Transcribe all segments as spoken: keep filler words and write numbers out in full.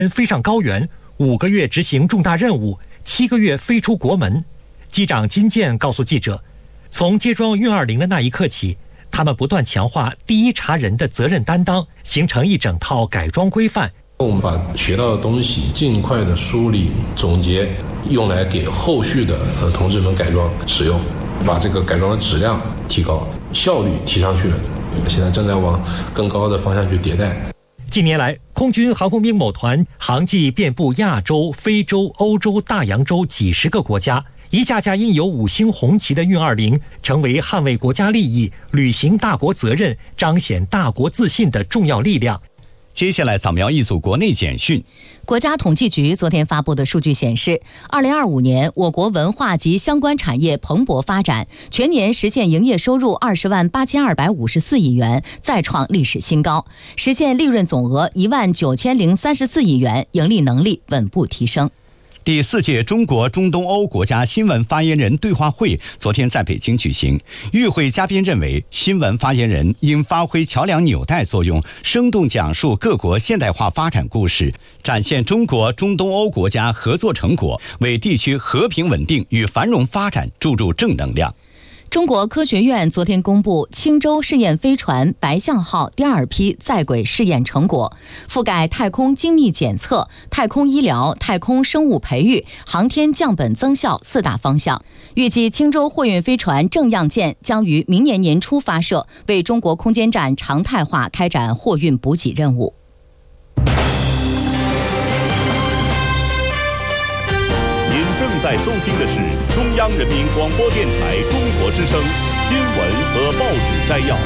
飞上高原，五个月执行重大任务，七个月飞出国门。机长金健告诉记者，从接装运二零的那一刻起，他们不断强化第一查人的责任担当，形成一整套改装规范。 我们把学到的东西尽快的梳理总结，用来给后续的呃同志们改装使用，把这个改装的质量提高，效率提上去了。现在正在往更高的方向去迭代。 近年来，空军航空兵某团航迹遍布亚洲、非洲、欧洲、大洋洲几十个国家，一架架印有五星红旗的运二零成为捍卫国家利益、履行大国责任、彰显大国自信的重要力量。 接下来扫描一组国内简讯。 国家统计局昨天发布的数据显示，二零二五年我国文化及相关产业蓬勃发展，全年实现营业收入二十万八千二百五十四亿元，再创历史新高，实现利润总额一万九千零三十四亿元，盈利能力稳步提升。 第四届中国中东欧国家新闻发言人对话会昨天在北京举行。与会嘉宾认为，新闻发言人应发挥桥梁纽带作用，生动讲述各国现代化发展故事，展现中国中东欧国家合作成果，为地区和平稳定与繁荣发展注入正能量。 中国科学院昨天公布青州试验飞船白象号第二批在轨试验成果，覆盖太空精密检测、太空医疗、太空生物培育、航天降本增效四大方向。预计青州货运飞船正样舰将于明年年初发射，为中国空间站常态化开展货运补给任务。 您正在收听的是中央人民广播电台中国之声新闻和报纸摘要。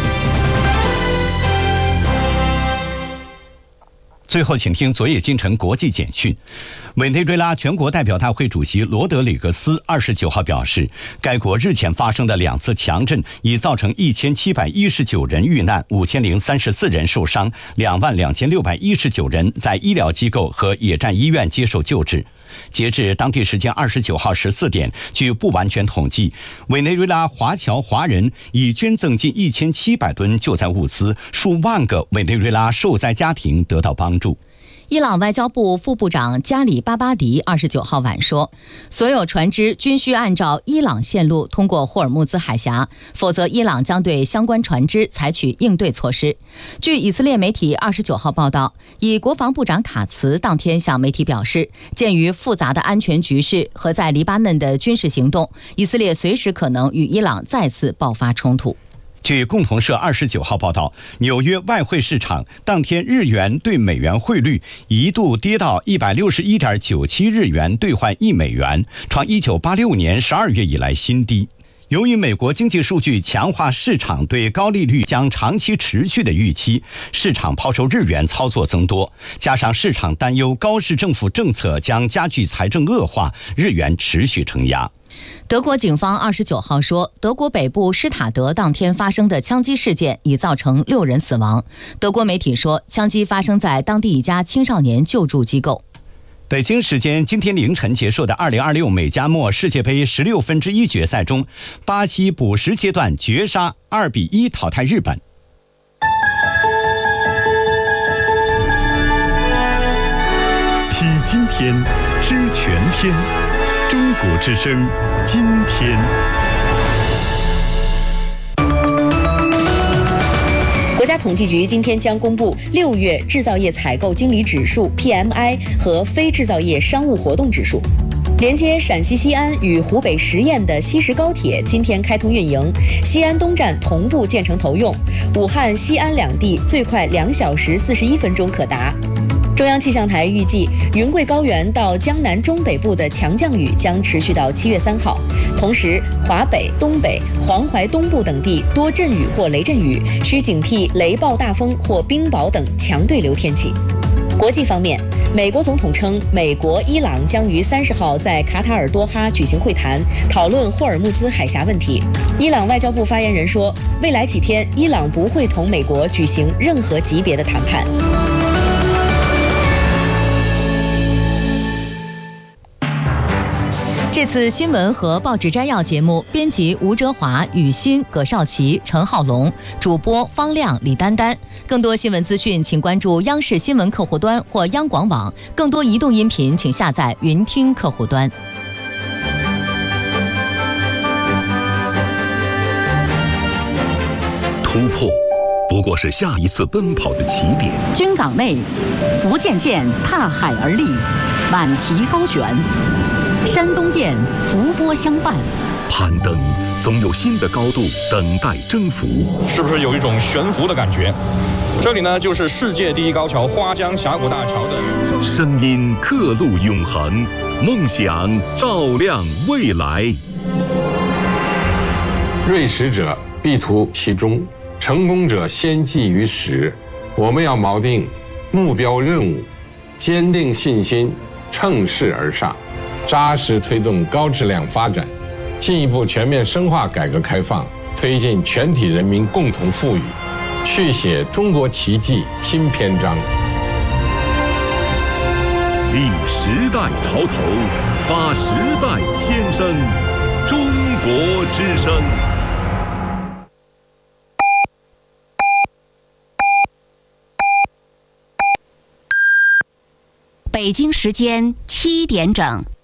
最后，请听昨夜今晨国际简讯。委内瑞拉全国代表大会主席罗德里格斯二十九号表示，该国日前发生的两次强震已造成一千七百一十九人遇难，五千零三十四人受伤，两万两千六百一十九人在医疗机构和野战医院接受救治。截至当地时间二十九号十四点，据不完全统计，委内瑞拉华侨华人已捐赠近一千七百吨救灾物资，数万个委内瑞拉受灾家庭得到帮助。 伊朗外交部副部长加里巴巴迪二十九号晚说，所有船只均需按照伊朗线路通过霍尔木兹海峡，否则伊朗将对相关船只采取应对措施。据以色列媒体二十九号报道，以国防部长卡茨当天向媒体表示，鉴于复杂的安全局势和在黎巴嫩的军事行动，以色列随时可能与伊朗再次爆发冲突。 据共同社二十九号报道，纽约外汇市场当天日元对美元汇率一度跌到一百六十一点九七日元兑换一美元，创一九八六年十二月以来新低。由于美国经济数据强化市场对高利率将长期持续的预期，市场抛售日元操作增多，加上市场担忧高市政府政策将加剧财政恶化，日元持续承压。 德国警方二十九号说，德国北部施塔德当天发生的枪击事件已造成六人死亡。德国媒体说，枪击发生在当地一家青少年救助机构。 北京时间今天凌晨结束的二零二六美加墨世界杯十六分之一决赛中，巴西补时阶段绝杀二比一淘汰日本。 听今天，知全天。中国之声，今天。 国家统计局今天将公布六月制造业采购经理指数 P M I 和非制造业商务活动指数。连接陕西西安与湖北十堰的西石高铁今天开通运营，西安东站同步建成投用，武汉、西安两地最快两小时四十一分钟可达。中央气象台预计，云贵高原到江南中北部的强降雨将持续到七月三号，同时华北、东北、黄淮东部等地多阵雨或雷阵雨，需警惕雷暴大风或冰雹等强对流天气。国际方面，美国总统称，美国、伊朗将于三十号在卡塔尔多哈举行会谈，讨论霍尔木兹海峡问题。伊朗外交部发言人说，未来几天，伊朗不会同美国举行任何级别的谈判。 这次新闻和报纸摘要节目，编辑吴哲华、雨欣、葛少奇、陈浩龙，主播方亮、李丹丹。更多新闻资讯，请关注央视新闻客户端或央广网。更多移动音频，请下载云听客户端。 突破不过是下一次奔跑的起点。 军港内，福建舰踏海而立，满旗高悬；山东舰伏波相伴。 攀登总有新的高度等待征服， 是不是有一种悬浮的感觉？这里呢，就是世界第一高桥花江峡谷大桥的声音，刻录永恒，梦想照亮未来。 锐识者必图其中，成功者先记于始。我们要锚定目标任务，坚定信心，乘势而上，扎实推动高质量发展，进一步全面深化改革开放，推进全体人民共同富裕，续写中国奇迹新篇章。 立时代潮头，发时代先声，中国之声。 北京时间七点整。